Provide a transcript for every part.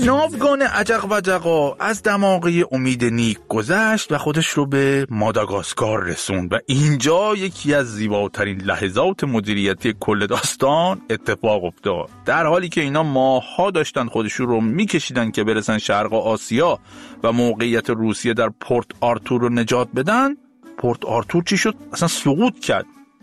ناوگان عجق و جقا از دماغه امید نیک گذشت و خودش رو به ماداگاسکار رسوند و اینجا یکی از زیباترین لحظات مدیریتی کل داستان اتفاق افتاد. در حالی که اینا ماه‌ها داشتن خودشون رو میکشیدن که برسن شرق آسیا و موقعیت روسیه در پورت آرتور رو نجات بدن، پورت آرتور چی شد؟ اصلا سقوط کرد.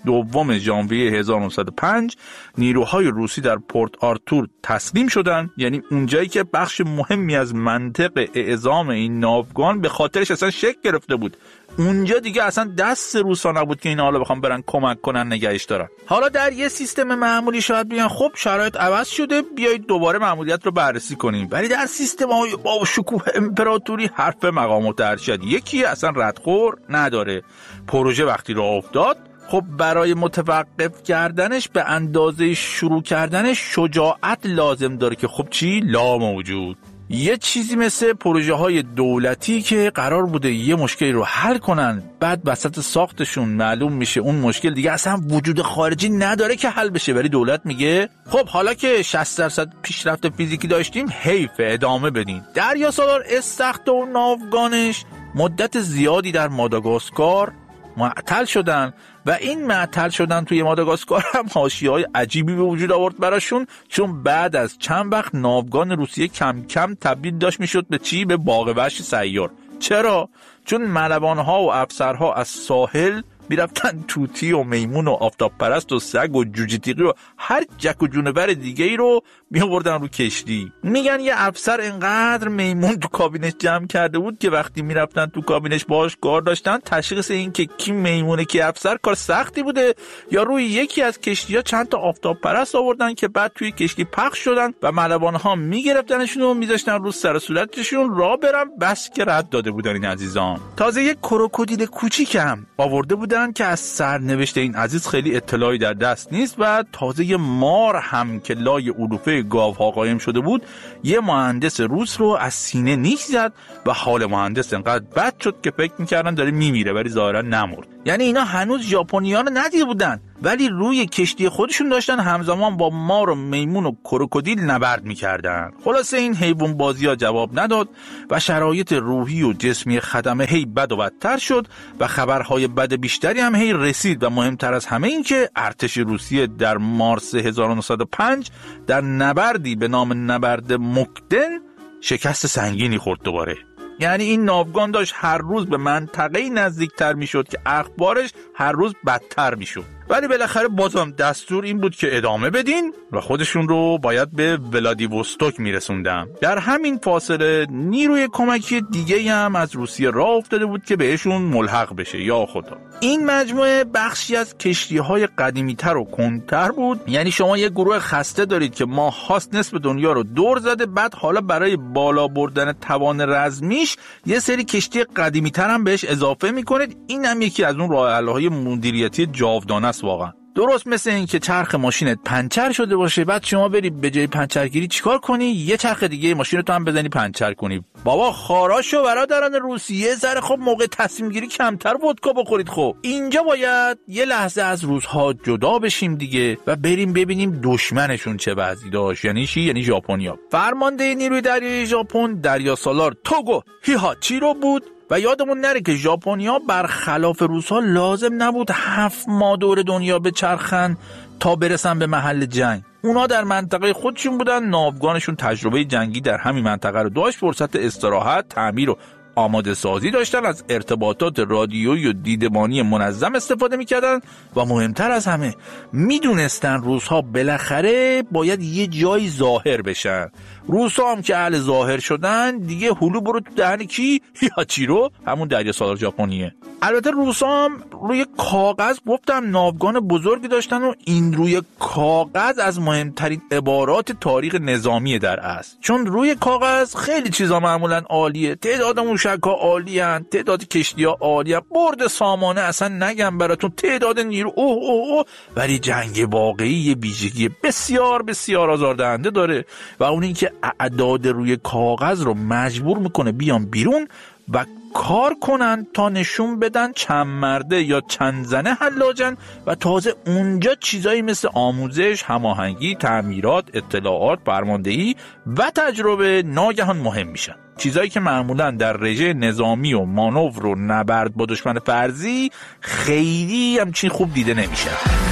2 ژانویه 1905 نیروهای روسی در پورت آرتور تسلیم شدن، یعنی اونجایی که بخش مهمی از منطق اعزام این ناوگان به خاطرش اصلا شکل گرفته بود. اونجا دیگه اصلا دست روسا نبود که اینا حالا بخوام برن کمک کنن نگهش دارن. حالا در یه سیستم معمولی شاید بیان خب شرایط عوض شده، بیایید دوباره مأموریت رو بررسی کنیم، ولی در سیستم‌های با شکوه امپراتوری حرف مقامات ارشد یکی اصلا ردخور نداره. پروژه وقتی راه افتاد، خب برای متوقف کردنش به اندازه شروع کردنش شجاعت لازم داره که خب چی؟ لا موجود. یه چیزی مثل پروژه های دولتی که قرار بوده یه مشکلی رو حل کنن، بعد وسط ساختشون معلوم میشه اون مشکل دیگه اصلا وجود خارجی نداره که حل بشه، ولی دولت میگه خب حالا که 60% پیشرفت فیزیکی داشتیم حیف ادامه بدین. دریاسالار استخر و ناوگانش مدت زیادی در ماداگاسکار معطل شدن و این معطل شدن توی ماداگاسکار هم حاشیه‌های عجیبی به وجود آورد براشون، چون بعد از چند وقت ناوگان روسیه کم کم تبدیل داشت میشد به چی؟ به باغ وحش سیار. چرا؟ چون ملوان‌ها و افسرها از ساحل میرفتن توتی و میمون و آفتاب پرست و سگ و جوجه تیغی و هر جک و جونور دیگه ای رو میآوردن رو کشتی. میگن یه افسر انقدر میمون تو کابینش جمع کرده بود که وقتی میرفتن تو کابینش باهاش کار داشتن، تشخیص این که کی میمونه کی افسر کار سختی بوده. یا روی یکی از کشتی‌ها چند تا آفتاب پرست آوردن که بعد توی کشتی پخش شدن و ملوان‌ها میگرفتنشون و میذاشتن رو سر صورتشون راه برن، بس که رد داده بودن این عزیزان. تازه یک کروکودیل کوچیکم آورده بودن که از سرنوشت این عزیز خیلی اطلاعی در دست نیست و تازه یه مار هم که لای علوفه گاوها قایم شده بود یه مهندس روس رو از سینه نیش زد و حال مهندس انقدر بد شد که فکر میکردن داره میمیره، ولی ظاهرا نمرد. یعنی اینا هنوز ژاپنیان رو ندیده بودن، ولی روی کشتی خودشون داشتن همزمان با مار و میمون و کروکودیل نبرد میکردن. خلاصه این حیوان بازی ها جواب نداد و شرایط روحی و جسمی خدمه هی بد و بدتر شد و خبرهای بد بیشتری هم هی رسید و مهمتر از همه این که ارتش روسیه در مارس 1905 در نبردی به نام نبرد مکدن شکست سنگینی خورد دوباره. یعنی این ناوگان داشت هر روز به منطقه‌ای نزدیکتر میشد که اخبارش هر روز بدتر میشد، ولی بالاخره بازم دستور این بود که ادامه بدین و خودشون رو باید به ولادیوستوک میرسوندن. در همین فاصله نیروی کمکی دیگه هم از روسیه راه افتاده بود که بهشون ملحق بشه. یا خدا، این مجموعه بخشی از کشتی‌های قدیمی‌تر و کندتر بود. یعنی شما یه گروه خسته دارید که ماه‌هاست نصف دنیا رو دور زده، بعد حالا برای بالا بردن توان رزمیش یه سری کشتی قدیمی‌تر هم بهش اضافه می‌کنید. این هم یکی از اون راه‌حل‌های مدیریتی جاودانه است واقعا. درست مثل این که چرخ ماشینت پنچر شده باشه، بعد شما بری به جای پنچرگیری چیکار کنی؟ یه چرخ دیگه ماشینتو هم بزنی پنچر کنی. بابا خاراشو برادران روسیه ذره خب موقع تصمیم گیری کمتر ودکا بخورید. خب اینجا باید یه لحظه از روزها جدا بشیم دیگه و بریم ببینیم دشمنشون چه وضعی داشت. یعنی چی؟ یعنی ژاپنیا. فرمانده نیروی دریایی ژاپن دریاسالار توگو هیهاچیرو بود و یادمون نره که ژاپنیا برخلاف روس‌ها لازم نبود 7 ماه دور دنیا بچرخن تا برسن به محل جنگ. اونا در منطقه خودشون بودن، ناوگانشون تجربه جنگی در همین منطقه رو داشت، فرصت استراحت، تعمیر و آماده سازی داشتن، از ارتباطات رادیویی و دیدبانی منظم استفاده میکردن و مهمتر از همه میدونستن روس‌ها بالاخره باید یه جای ظاهر بشن. روس‌ها هم که اهل ظاهر شدن دیگه هلو برو تو دهن کی؟ هیهاچیرو، همون دریاسالار ژاپنیه. البته روس‌ها هم روی کاغذ گفتم ناوگان بزرگی داشتن و این روی کاغذ از مهمترین عبارات تاریخ نظامی در است، چون روی کاغذ خیلی چیزا معمولا عالیه، تعداد موشک‌ها عالیان، تعداد کشتی‌ها عالیه، برد سامانه اصلا نگم براتون، تعداد نیرو اوه، ولی جنگ واقعی یه ویژگی بسیار بسیار آزاردهنده داره و اون این که اعداد روی کاغذ رو مجبور میکنه بیان بیرون و کار کنن تا نشون بدن چند مرده یا چند زنه حلاجن و تازه اونجا چیزایی مثل آموزش، هماهنگی، تعمیرات، اطلاعات، فرماندهی و تجربه ناگهان مهم میشن. چیزایی که معمولاً در رژه نظامی و مانور و نبرد با دشمن فرضی خیلی همچین خوب دیده نمیشه.